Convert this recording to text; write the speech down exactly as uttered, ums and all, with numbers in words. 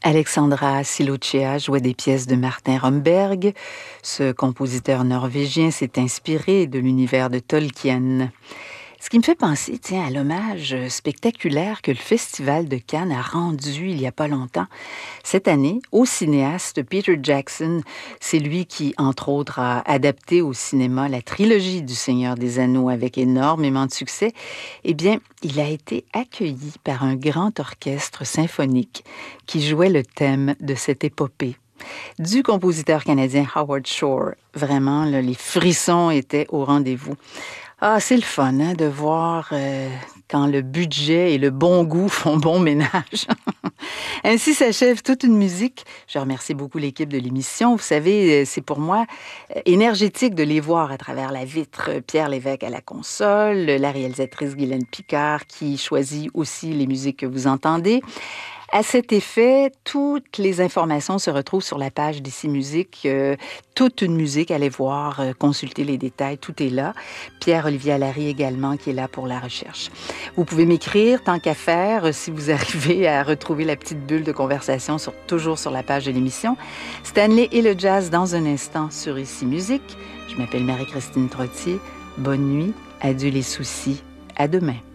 Alexandra Silucea jouait des pièces de Martin Romberg. Ce compositeur norvégien s'est inspiré de l'univers de Tolkien. Ce qui me fait penser, tiens, à l'hommage spectaculaire que le Festival de Cannes a rendu il n'y a pas longtemps. Cette année, au cinéaste Peter Jackson, c'est lui qui, entre autres, a adapté au cinéma la trilogie du Seigneur des Anneaux avec énormément de succès. Eh bien, il a été accueilli par un grand orchestre symphonique qui jouait le thème de cette épopée du compositeur canadien Howard Shore. Vraiment, là, les frissons étaient au rendez-vous. Ah, c'est le fun, hein, de voir euh, quand le budget et le bon goût font bon ménage. Ainsi s'achève toute une musique. Je remercie beaucoup l'équipe de l'émission. Vous savez, c'est pour moi énergétique de les voir à travers la vitre. Pierre Lévesque à la console, la réalisatrice Guylaine Picard qui choisit aussi les musiques que vous entendez. À cet effet, toutes les informations se retrouvent sur la page d'Ici Musique. Euh, toute une musique, allez voir, euh, consultez les détails, tout est là. Pierre-Olivier Allary également qui est là pour la recherche. Vous pouvez m'écrire, tant qu'à faire, si vous arrivez à retrouver la petite bulle de conversation sur, toujours sur la page de l'émission. Stanley et le jazz dans un instant sur Ici Musique. Je m'appelle Marie-Christine Trottier. Bonne nuit, adieu les soucis, à demain.